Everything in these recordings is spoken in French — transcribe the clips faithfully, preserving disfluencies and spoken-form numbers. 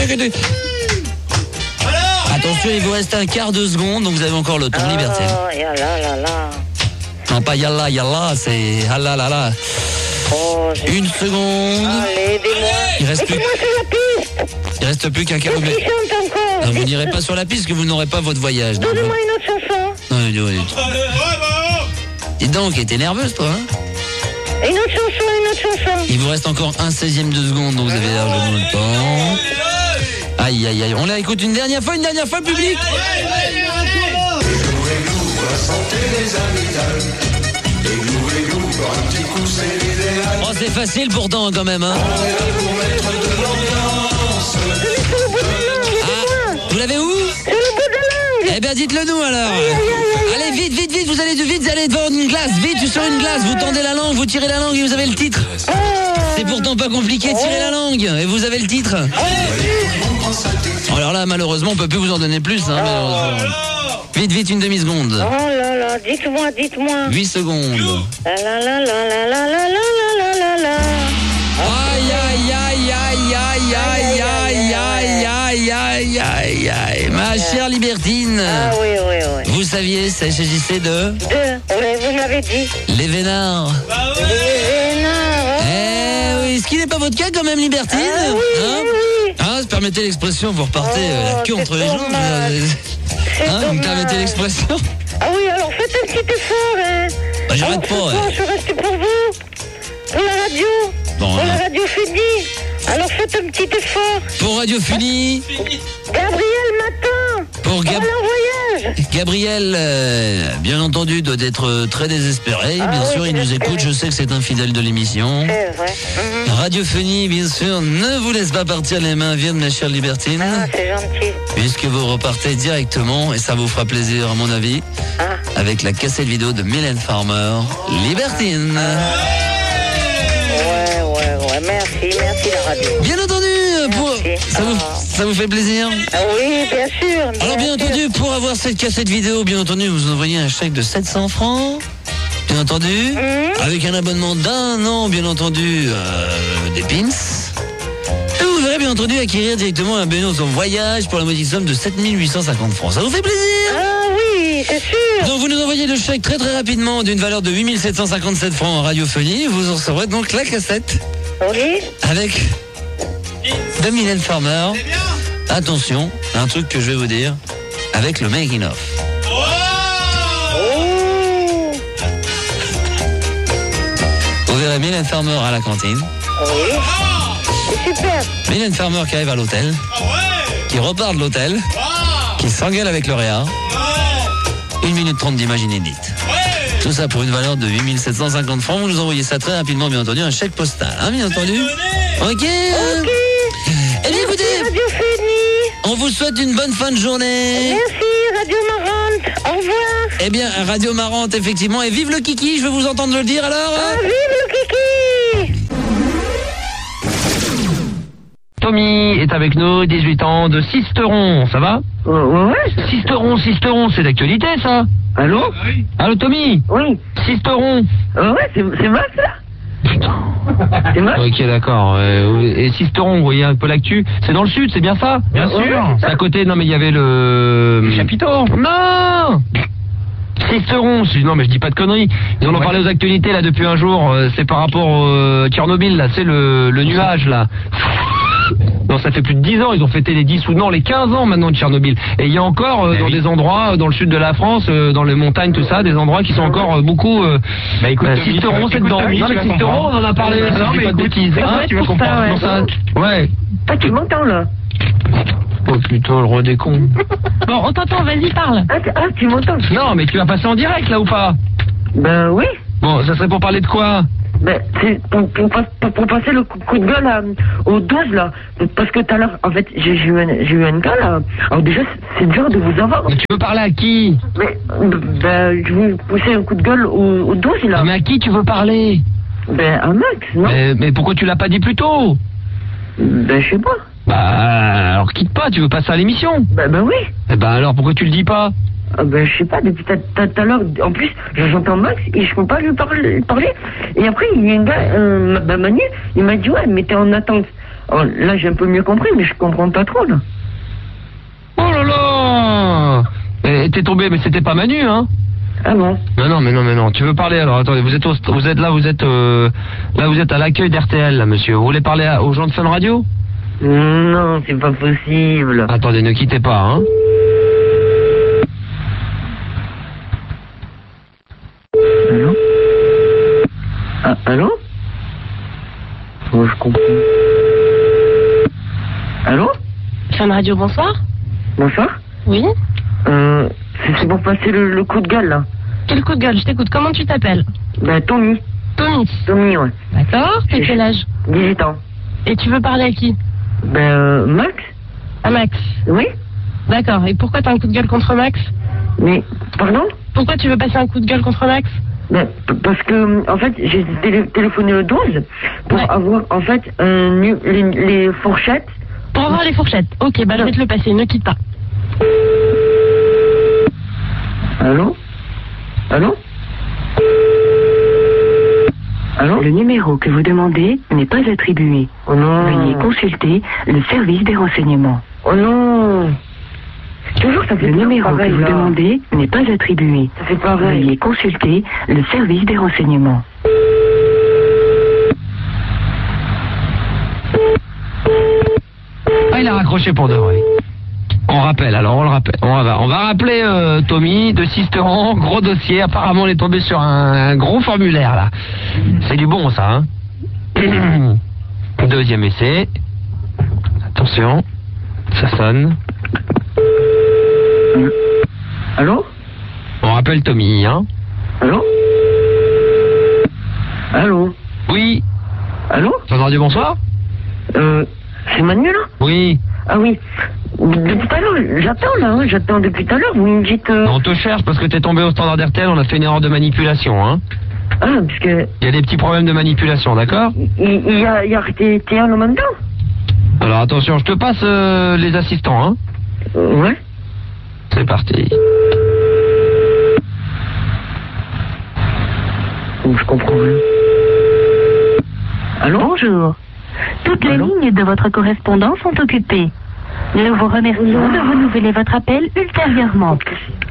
arrêtez. Attention, il vous reste un quart de seconde, donc vous avez encore le temps, Oh, Libertine. yalla, là, là. Non, pas yalla, yalla, c'est ah là là. Oh, j'ai... Une seconde. Allez, aidez-moi. Il reste plus, Mettez-moi sur la piste. il reste plus qu'un quart de Qui seconde. chante encore? Non, vous n'irez pas sur la piste, que vous n'aurez pas votre voyage. Donc, Donnez-moi une autre chanson. non, non, non, non. Dis donc, t'es nerveuse, toi, hein? Une autre chanson, une autre chanson. Il vous reste encore un seizième de seconde, donc vous avez largement le temps. Aïe, aïe, aïe. On la écoute une dernière fois, une dernière fois, public. Oh, c'est facile pourtant, quand même, hein. Ah, vous l'avez où? C'est le bout de langue. Eh bien, dites-le nous, alors. Allez, vite, vite, vite, vous allez de vite, vous allez devant une glace, vite, sur une glace, vous tendez la langue, vous tirez la langue et vous avez le titre. C'est pourtant pas compliqué, tirez la langue et vous avez le titre. Alors là, malheureusement, on peut plus vous en donner plus, hein, malheureusement. Vite, vite, une demi-seconde. Oh là là, dites-moi, dites-moi. huit secondes. La la la la la la la la la la la. Aïe, aïe, aïe, aïe, aïe, aïe, aïe, aïe, aïe, aïe, aïe, aïe. Ma chère Libertine. Ah oui, oui, oui. Vous saviez, ça s'agissait de... Deux. Oui, vous m'avez dit. Les Vénards. Les vénards. Eh oui, ce qui n'est pas votre cas quand même, Libertine. Ah oui, Hein oui, oui. Hein, se permettez l'expression, vous repartez Oh, euh, la queue c'est entre les jambes. dommage. euh, C'est Hein, vous me dommage. permettez l'expression. Ah oui, alors faites un petit effort, hein. Bah, j'arrête Alors, pas, ce soir, ouais. je reste pour vous. Pour la radio. Bon, pour hein. la radio Funi. Alors faites un petit effort. Pour Radio Funi, Gabriel Matin. pour Gab- Pour le voyage. Gabriel, euh, bien entendu, doit être très désespéré. Ah Bien oui, sûr, il nous désespéré. écoute. Je sais que c'est un fidèle de l'émission. C'est vrai. Mhm. Radiophonie, bien sûr, ne vous laisse pas partir les mains vides, ma chère Libertine, Ah, c'est gentil. puisque vous repartez directement, et ça vous fera plaisir, à mon avis, Ah. avec la cassette vidéo de Mylène Farmer, Libertine. Ouais, ouais, ouais. Merci, merci la radio. Bien entendu, pour... Merci. ça, vous... Ah. ça vous fait plaisir? Ah oui, bien sûr. Alors bien sûr. entendu, pour avoir cette cassette vidéo, bien entendu, vous envoyez un chèque de sept cents francs, bien entendu, Mhm. avec un abonnement d'un an, bien entendu, euh, des pins. Et vous verrez bien entendu acquérir directement un abonnement en voyage pour la modique somme de sept mille huit cent cinquante francs. Ça vous fait plaisir? Ah oui, c'est sûr. Donc vous nous envoyez le chèque très très rapidement d'une valeur de huit mille sept cent cinquante-sept francs en radiophonie. Vous en recevrez donc la cassette Oui. avec de Mylène Farmer. Attention, un truc que je vais vous dire, avec le making of. Oh. Vous verrez Mylène Farmer à la cantine, Oui. C'est super. Mylène Farmer qui arrive à l'hôtel, qui repart de l'hôtel, qui s'engueule avec le réa. une minute trente d'images inédites. Tout ça pour une valeur de huit mille sept cent cinquante francs. Vous nous envoyez ça très rapidement, bien entendu, un chèque postal, hein, bien entendu. Ok. Ok. Eh bien écoutez, Radio Fini. on vous souhaite une bonne fin de journée. Merci, Radio Marante. Au revoir. Eh bien, Radio Marante, effectivement. Et vive le kiki, je veux vous entendre le dire alors. Ah, vive le kiki. Tommy est avec nous, dix-huit ans, de Sisteron, ça va? Euh, ouais. Sisteron, Sisteron, c'est d'actualité ça? Allô? Allô Tommy? Oui. Sisteron. Euh, ouais, c'est, c'est Max, là? Putain. C'est Max? Ok, d'accord. Euh, et Sisteron, vous voyez un peu l'actu, c'est dans le sud, c'est bien ça? Bien sûr. C'est à côté, non mais il y avait le... Le chapiteau. Non! Sisteron, je- non mais je dis pas de conneries. Ils en ont Ouais. parlé aux actualités là depuis un jour, euh, c'est par rapport au euh, Tchernobyl là, c'est le, le nuage là. Non, ça fait plus de dix ans, ils ont fêté les dix ou non, les quinze ans maintenant de Tchernobyl. Et il y a encore euh, Eh dans oui. des endroits, euh, dans le sud de la France, euh, dans les montagnes, tout ça, des endroits qui sont encore euh, beaucoup... Euh, Bah, écoute, Tommy, Sisteron, tu vas- c'est écoute, dedans. Tommy, Non tu mais vas Sisteron, on comprendre. en a parlé, Non, si je mais dis pas de écoute, bêtises. c'est Hein, vrai, tu vas pour ça, comprendre. ouais. Non, ça- Ouais. Ah, tu m'entends, là? Oh putain, le roi des cons. Bon, on t'entend, vas-y, parle. Ah, tu, ah, tu m'entends? Non, mais tu vas passer en direct là ou pas? Ben oui. Bon, ça serait pour parler de quoi? Ben, c'est pour, pour, pas- pour, pour passer le coup, coup de gueule à, au douze, là. Parce que tout à l'heure, en fait, j'ai, j'ai, eu un, j'ai eu un gars, là. Alors déjà, c'est c'est dur de vous avoir. Tu veux parler à qui? Mais, ben, je vais pousser un coup de gueule au, au douze, là. Mais à qui tu veux parler? Ben, à Max, non? mais, mais pourquoi tu l'as pas dit plus tôt? Ben, je sais pas. Bah, alors quitte pas, tu veux passer à l'émission? Ben, ben oui. Eh ben alors pourquoi tu le dis pas? Ah ben, je sais pas, depuis tout à- tout à l'heure, en plus, j'entends Max et je peux pas lui parler. parler. Et après, il y a un gars, euh, bah, Manu, il m'a dit, ouais, mais t'es en attente. Oh, là, j'ai un peu mieux compris, mais je comprends pas trop, là. Oh là là. Et t'es tombé, mais c'était pas Manu, hein? Ah bon? Non, non, mais non, mais non. Tu veux parler, alors, attendez, vous êtes, au, vous êtes là, vous êtes, euh, là, vous êtes à l'accueil d'R T L, là, monsieur. Vous voulez parler à, aux gens de Fun Radio? Non, c'est pas possible. Attendez, ne quittez pas, hein. Allô? Ah, allô? Oh, je comprends. Allô? Fun Radio, bonsoir. Bonsoir? Oui. Euh, c'est c'est pour passer le, le coup de gueule, là. Quel coup de gueule? Je t'écoute. Comment tu t'appelles? Ben, Tommy. Tommy. Tommy, ouais. D'accord. T'as quel âge? dix-huit ans. Et tu veux parler à qui? Ben, euh, Max? À Max. Oui? D'accord. Et pourquoi t'as un coup de gueule contre Max? Mais, pardon? Pourquoi tu veux passer un coup de gueule contre Max? Ben, p- parce que, en fait, j'ai télé- téléphoné le douze pour Ouais. avoir, en fait, un nu- les, les fourchettes. Pour avoir les fourchettes. Ok, bah je vais te le passer. Ne quitte pas. Allô? Allô? Allô? Le numéro que vous demandez n'est pas attribué. Oh non. Veuillez consulter le service des renseignements. Oh non. Toujours, ça fait Le toujours numéro pareil, que vous là. demandez n'est pas attribué. Ça fait pareil. Veuillez consulter le service des renseignements. Ah, il a raccroché pour de vrai. On rappelle, alors on le rappelle. On va, on va rappeler euh, Tommy de Sisteron, gros dossier. Apparemment, on est tombé sur un, un gros formulaire là. C'est du bon ça, hein. Deuxième essai. Attention, ça sonne. Allô? On rappelle Tommy, hein. Allô? Allô? Oui. Allô? Fun Radio, bonsoir. Euh, c'est Manu, là? Oui. Ah oui. Depuis tout à l'heure, j'attends, là, hein, j'attends depuis tout à l'heure. Vous me dites... euh, On te cherche parce que t'es tombé au standard d'R T L. On a fait une erreur de manipulation, hein. Ah, parce que... Il y a des petits problèmes de manipulation, d'accord? Il il y a, il y a T T un en même temps? Alors attention, je te passe euh, les assistants, hein. Euh, ouais. C'est parti. Oh, je comprends rien. Allô? Bonjour. Toutes les Allô? lignes de votre correspondant sont occupées. Nous vous remercions de renouveler votre appel ultérieurement.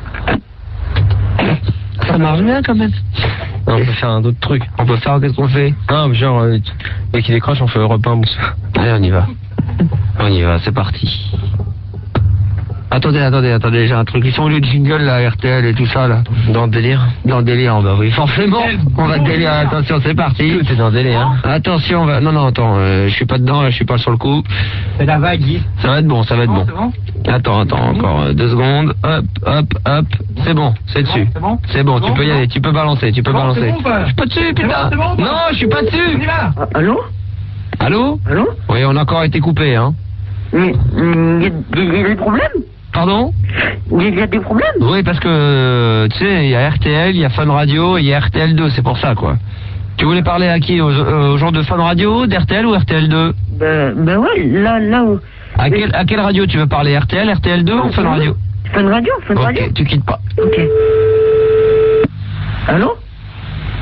Ça marche bien quand même. Non, on peut faire un autre truc. On peut faire, qu'est-ce qu'on fait? Non, genre, euh, dès qu'il décroche, on fait Europe un, bonsoir. Allez, on y va. On y va, c'est parti. Attendez, attendez, attendez, j'ai un truc. Ils sont où les jingles, là, R T L et tout ça, là? Dans le délire? Dans le délire, bah oui, forcément. On va délirer, attention, c'est parti. Tout est dans le délire, hein. Attention, on va... Non, non, attends, euh, je suis pas dedans, là, je suis pas sur le coup. C'est la vague, Guy. Ça va être bon, ça va être bon. C'est bon? Attends, attends, encore euh, deux secondes. Hop, hop, hop. C'est bon, c'est dessus. C'est bon? C'est bon, tu bon, peux y c'est aller, bon tu peux balancer, tu peux C'est bon, balancer. c'est bon ou pas? Je suis pas dessus, putain. C'est bon, c'est bon, Non, je suis pas On y dessus. va. Ah, allô? Allô? Allô? Oui, on a encore été coupé, hein. Mais, il y, a- il y a des problèmes? Pardon? Il y a des problèmes? Oui, parce que, euh, tu sais, il y a R T L, il y a Fun Radio, et il y a R T L deux, c'est pour ça, quoi. Tu voulais parler à qui? Aux, euh, aux gens de Fun Radio, d'R T L ou R T L deux? Ben, ben ouais, là, là où... À, quel, à quelle radio tu veux parler? R T L, R T L deux ou Fun Radio? Fun Radio, Fun Radio. Ok, tu quittes pas. Ok. Allô?